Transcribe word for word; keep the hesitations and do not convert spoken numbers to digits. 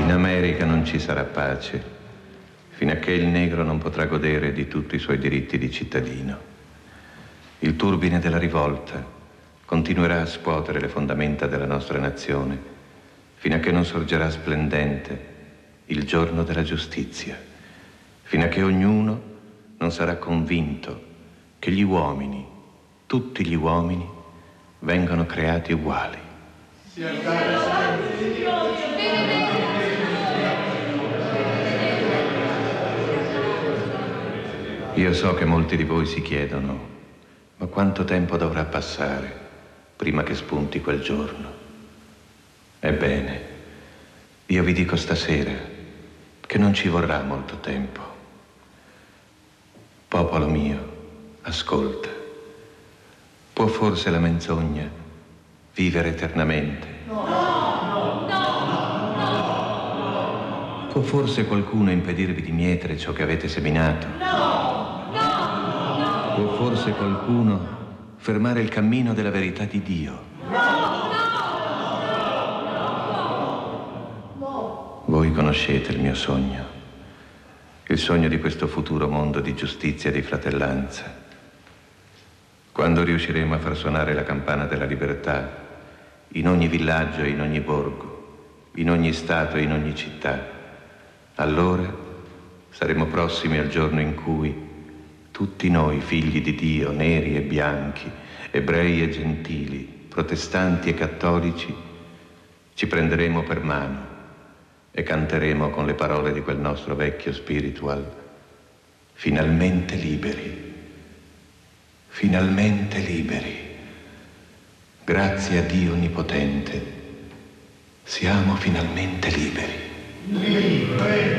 In America non ci sarà pace, fino a che il negro non potrà godere di tutti i suoi diritti di cittadino. Il turbine della rivolta continuerà a scuotere le fondamenta della nostra nazione, fino a che non sorgerà splendente il giorno della giustizia, fino a che ognuno non sarà convinto che gli uomini, tutti gli uomini, vengono creati uguali. Io so che molti di voi si chiedono, ma quanto tempo dovrà passare prima che spunti quel giorno? Ebbene, io vi dico stasera che non ci vorrà molto tempo. Popolo mio, ascolta. Può forse la menzogna vivere eternamente? No! No! No! Può forse qualcuno impedirvi di mietere ciò che avete seminato? No! No! No! Può forse qualcuno fermare il cammino della verità di Dio? No! Voi conoscete il mio sogno, il sogno di questo futuro mondo di giustizia e di fratellanza. Quando riusciremo a far suonare la campana della libertà in ogni villaggio e in ogni borgo, in ogni stato e in ogni città, allora saremo prossimi al giorno in cui tutti noi, figli di Dio, neri e bianchi, ebrei e gentili, protestanti e cattolici, ci prenderemo per mano e canteremo con le parole di quel nostro vecchio spiritual, finalmente liberi, finalmente liberi. Grazie a Dio Onnipotente, siamo finalmente liberi.